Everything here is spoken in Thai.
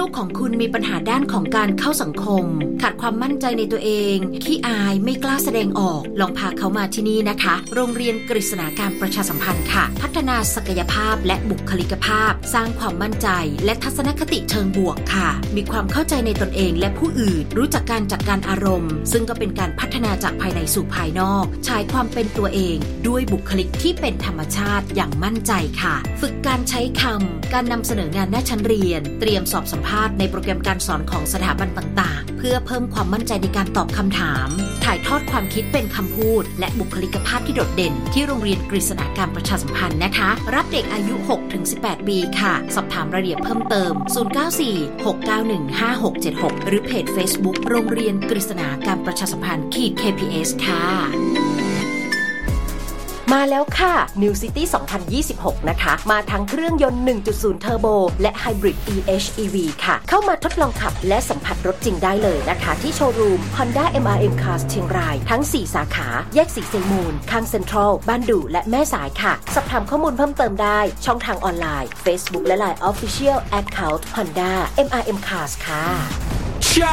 กของคุณมีปัญหาด้านของการเข้าสังคมขาดความมั่นใจในตัวเองขี้อายไม่กล้าแสดงออกลองพาเขามาที่นี่นะคะโรงเรียนกฤษณาการประชาสัมพันธ์ค่ะพัฒนาศักยภาพและบุคลิกภาพสร้างความมั่นใจและทัศนคติเชิงบวกค่ะมีความเข้าใจในตนเองและผู้อื่นรู้จักการจัดการอารมณ์ซึ่งก็เป็นการพัฒนาจากภายในสู่ภายนอกใช้ความเป็นตัวเองด้วยบุคลิกที่เป็นธรรมชาติอย่างมั่นใจค่ะฝึกการใช้คำการนำเสนองานหน้าชั้นเรียนเตรียมสอบสัมภาษณ์ในโปรแกรมการสอนของสถาบันต่างๆเพื่อเพิ่มความมั่นใจในการตอบคำถามถ่ายทอดความคิดเป็นคำพูดและบุคลิกภาพที่โดดเด่นที่โรงเรียนกฤษณาการประชาสัมพันธ์นะคะรับเด็กอายุ 6-18 ปีค่ะสอบถามรายละเอียดเพิ่มเติม0946915676หรือเพจ Facebook โรงเรียนกฤษณาการประชาสัมพันธ์-KPS ค่ะมาแล้วค่ะ New City 2026 นะคะมาทั้งเครื่องยนต์ 1.0 Turbo และ Hybrid EHEV ค่ะเข้ามาทดลองขับและสัมผัสรถจริงได้เลยนะคะที่โชว์รูม Honda MRM Cars เชียงรายทั้ง 4 สาขาแยกสีเซลมูลข้างเซ็นทรัลบ้านดูและแม่สายค่ะสอบถามข้อมูลเพิ่มเติมได้ช่องทางออนไลน์ Facebook และ Line Official Account Honda MRM Cars ค่ะ